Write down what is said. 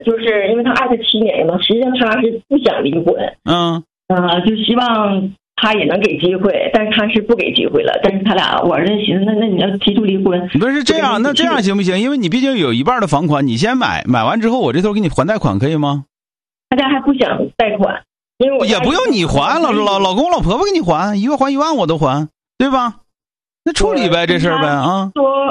就是因为他爱他7年嘛，实际上他是不想离婚。就希望他也能给机会，但是他是不给机会了。但是他俩，我儿子寻思，那你要提出离婚， 不是这样，那这样行不行？因为你毕竟有一半的房款，你先买，买完之后我这头给你还贷款，可以吗？ 他家还不想贷款，因为我也不用你还，老公老婆婆给你还，1个月还1万我都还，对吧？那处理呗，这事儿呗啊。 说